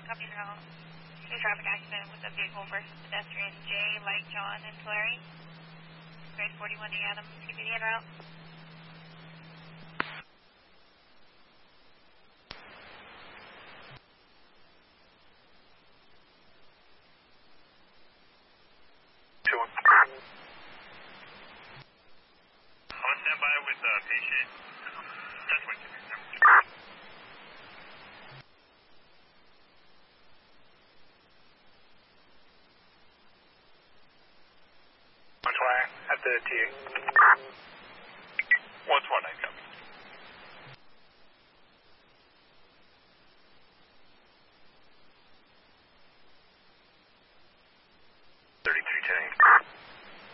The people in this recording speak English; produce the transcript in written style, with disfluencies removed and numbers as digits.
copy now. New traffic accident with a vehicle versus pedestrian J, like John and Larry. Grade 41 to Adam, TBD en route. I'll stand by with patient. Touch point. At the T. 129.